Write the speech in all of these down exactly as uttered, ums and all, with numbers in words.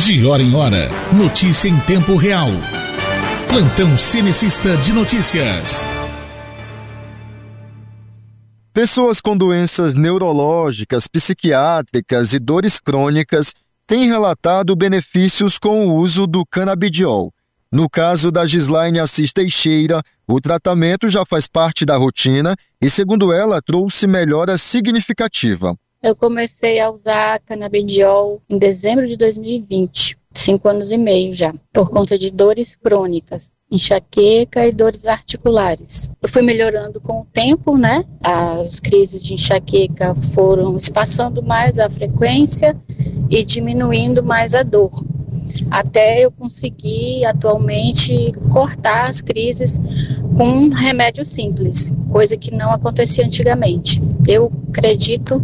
De hora em hora, notícia em tempo real. Plantão Cinecista de Notícias. Pessoas com doenças neurológicas, psiquiátricas e dores crônicas têm relatado benefícios com o uso do canabidiol. No caso da Gislaine Assis Teixeira, o tratamento já faz parte da rotina e, segundo ela, trouxe melhora significativa. Eu comecei a usar canabidiol em dezembro de dois mil e vinte, cinco anos e meio já, por conta de dores crônicas, enxaqueca e dores articulares. Eu fui melhorando com o tempo, né? As crises de enxaqueca foram espaçando mais a frequência e diminuindo mais a dor, até eu conseguir atualmente cortar as crises com um remédio simples, coisa que não acontecia antigamente. Eu acredito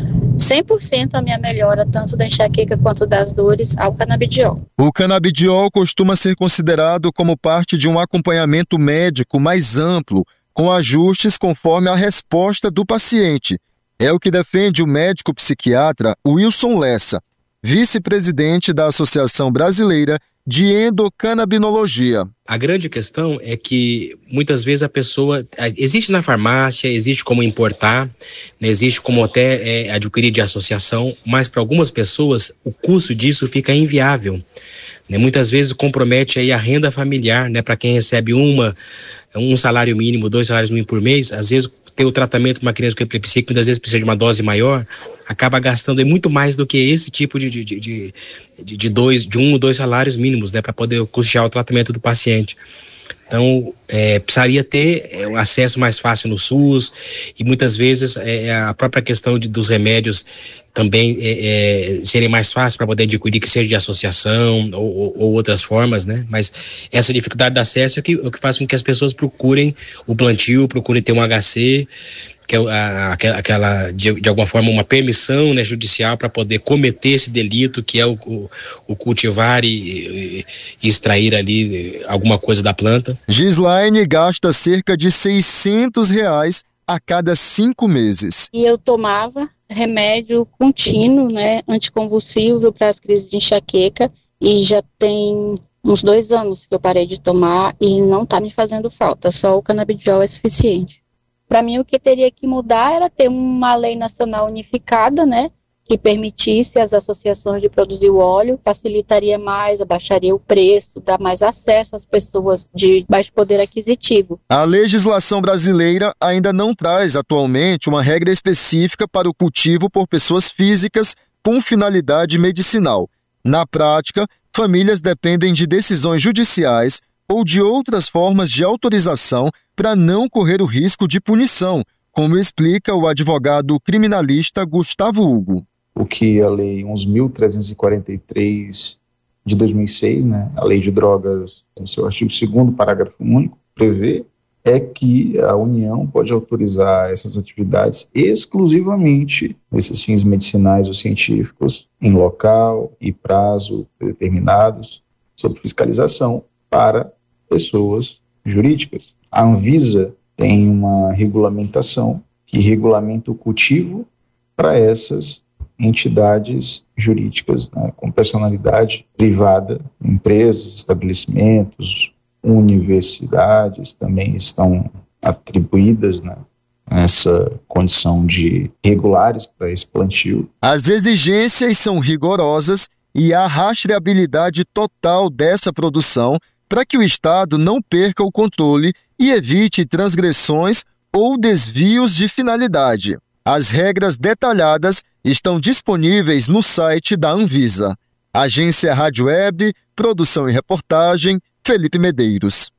cem por cento a minha melhora, tanto da enxaqueca quanto das dores, ao canabidiol. O canabidiol costuma ser considerado como parte de um acompanhamento médico mais amplo, com ajustes conforme a resposta do paciente. É o que defende o médico psiquiatra Wilson Lessa, vice-presidente da Associação Brasileira de Endocannabinologia. A grande questão é que muitas vezes a pessoa, existe na farmácia, existe como importar, né, existe como até é, adquirir de associação, mas para algumas pessoas o custo disso fica inviável, né? Muitas vezes compromete aí a renda familiar, né? Para quem recebe uma, um salário mínimo, dois salários mínimos por mês, às vezes ter o tratamento de uma criança com epilepsia, que muitas vezes precisa de uma dose maior, acaba gastando muito mais do que esse tipo de, de, de, de, de, dois, de um ou dois salários mínimos, né, para poder custear o tratamento do paciente. Então, é, precisaria ter é, um acesso mais fácil no SUS e muitas vezes é, a própria questão de, dos remédios também é, é, serem mais fáceis para poder adquirir, que seja de associação ou, ou, ou outras formas, né? Mas essa dificuldade de acesso é o que, o que faz com que as pessoas procurem o plantio, procurem ter um H C, que é a, aquela, de, de alguma forma, uma permissão, né, judicial para poder cometer esse delito, que é o, o, o cultivar e, e, e extrair ali alguma coisa da planta. Gislaine gasta cerca de seiscentos reais a cada cinco meses. E eu tomava remédio contínuo, né, anticonvulsivo para as crises de enxaqueca, e já tem uns dois anos que eu parei de tomar e não está me fazendo falta, só o canabidiol é suficiente. Para mim, o que teria que mudar era ter uma lei nacional unificada, né, que permitisse as associações de produzir o óleo, facilitaria mais, abaixaria o preço, dá mais acesso às pessoas de baixo poder aquisitivo. A legislação brasileira ainda não traz atualmente uma regra específica para o cultivo por pessoas físicas com finalidade medicinal. Na prática, famílias dependem de decisões judiciais ou de outras formas de autorização para não correr o risco de punição, como explica o advogado criminalista Gustavo Hugo. O que a Lei onze mil trezentos e quarenta e três de dois mil e seis, né, a Lei de Drogas, no seu artigo segundo, parágrafo único, prevê é que a União pode autorizar essas atividades exclusivamente nesses fins medicinais ou científicos, em local e prazo determinados, sob fiscalização, para pessoas jurídicas. A Anvisa tem uma regulamentação que regulamenta o cultivo para essas entidades jurídicas, né, com personalidade privada, empresas, estabelecimentos, universidades também estão atribuídas, né, essa condição de regulares para esse plantio. As exigências são rigorosas e há rastreabilidade total dessa produção para que o Estado não perca o controle e evite transgressões ou desvios de finalidade. As regras detalhadas estão disponíveis no site da Anvisa. Agência Rádio Web, produção e reportagem, Felipe Medeiros.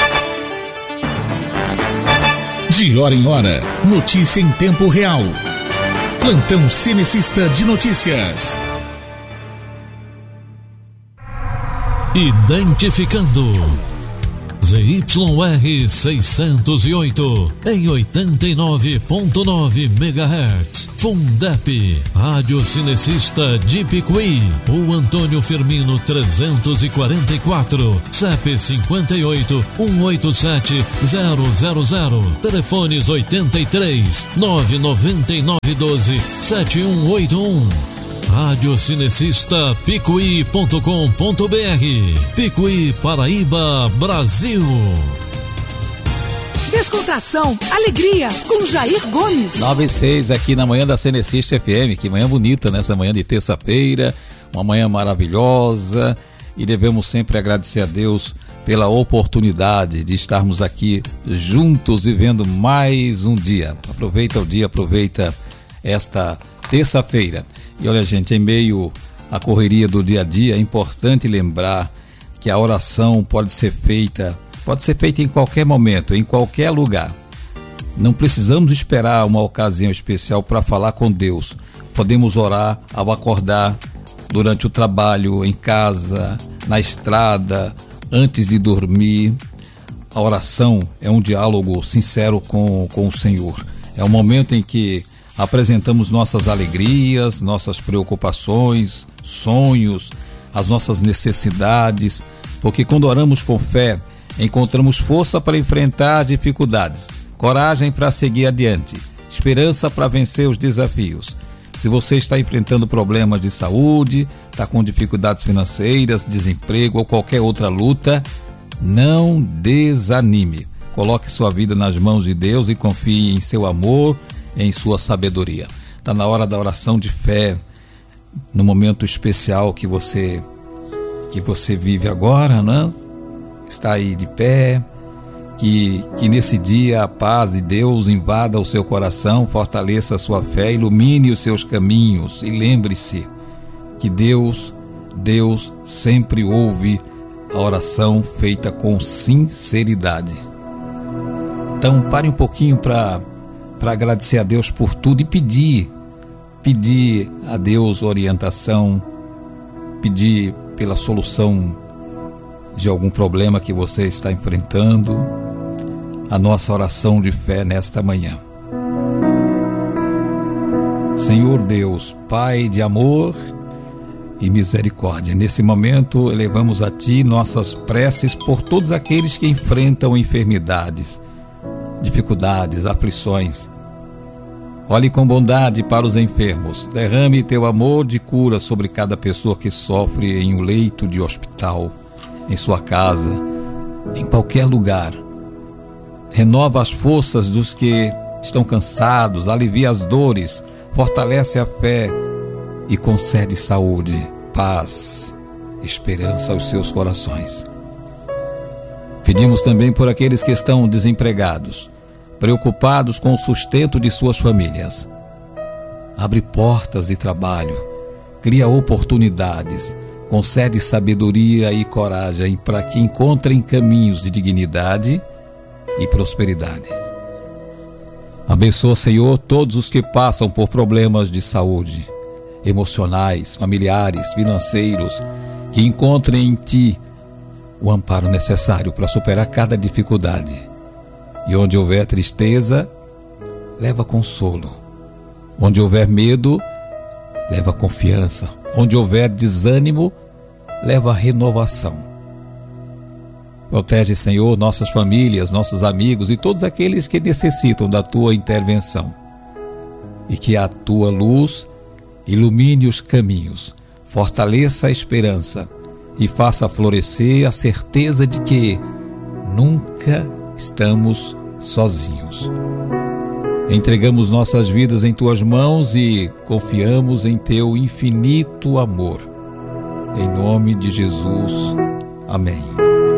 De hora em hora, notícia em tempo real. Plantão Cinecista de Notícias. Identificando Z Y R seiscentos e oito em oitenta e nove ponto nove megahertz. Fundep, Rádio Cinecista de Picuí. O Antônio Firmino trezentos e quarenta e quatro, C E P cinquenta e oito, cento e oitenta e sete, zero zero zero. Telefones oitenta e três, nove nove nove, doze, sete um oito um. Radiocinecista picuí ponto com ponto br. Picuí, Paraíba, Brasil. Descontração, alegria, com Jair Gomes. nove e seis aqui na manhã da Cinecista F M. Que manhã bonita nessa manhã de terça-feira. Uma manhã maravilhosa. E devemos sempre agradecer a Deus pela oportunidade de estarmos aqui juntos vivendo mais um dia. Aproveita o dia, aproveita esta terça-feira. E olha, gente, em meio à correria do dia a dia, é importante lembrar que a oração pode ser feita, pode ser feita em qualquer momento, em qualquer lugar. Não precisamos esperar uma ocasião especial para falar com Deus. Podemos orar ao acordar, durante o trabalho, em casa, na estrada, antes de dormir. A oração é um diálogo sincero com, com o Senhor. É um momento em que apresentamos nossas alegrias, nossas preocupações, sonhos, as nossas necessidades, porque quando oramos com fé, encontramos força para enfrentar dificuldades, coragem para seguir adiante, esperança para vencer os desafios. Se você está enfrentando problemas de saúde, está com dificuldades financeiras, desemprego ou qualquer outra luta, não desanime. Coloque sua vida nas mãos de Deus e confie em seu amor, em sua sabedoria. Está na hora da oração de fé, no momento especial que você, que você vive agora, né? Está aí de pé, que, que nesse dia a paz de Deus invada o seu coração, fortaleça a sua fé, ilumine os seus caminhos e lembre-se que Deus, Deus sempre ouve a oração feita com sinceridade. Então pare um pouquinho para para agradecer a Deus por tudo e pedir, pedir a Deus orientação, pedir pela solução de algum problema que você está enfrentando. A nossa oração de fé nesta manhã. Senhor Deus, Pai de amor e misericórdia, nesse momento elevamos a Ti nossas preces por todos aqueles que enfrentam enfermidades, dificuldades, aflições. Olhe com bondade para os enfermos, derrame Teu amor de cura sobre cada pessoa que sofre em um leito de hospital, em sua casa, em qualquer lugar. Renova as forças dos que estão cansados, alivia as dores, fortalece a fé e concede saúde, paz, esperança aos seus corações. Pedimos também por aqueles que estão desempregados, preocupados com o sustento de suas famílias. Abre portas de trabalho, cria oportunidades, concede sabedoria e coragem para que encontrem caminhos de dignidade e prosperidade. Abençoa, Senhor, todos os que passam por problemas de saúde, emocionais, familiares, financeiros, que encontrem em Ti o amparo necessário para superar cada dificuldade. E onde houver tristeza, leva consolo. Onde houver medo, leva confiança. Onde houver desânimo, leva renovação. Protege, Senhor, nossas famílias, nossos amigos e todos aqueles que necessitam da Tua intervenção. E que a Tua luz ilumine os caminhos, fortaleça a esperança e faça florescer a certeza de que nunca estamos sozinhos. Entregamos nossas vidas em Tuas mãos e confiamos em Teu infinito amor. Em nome de Jesus. Amém.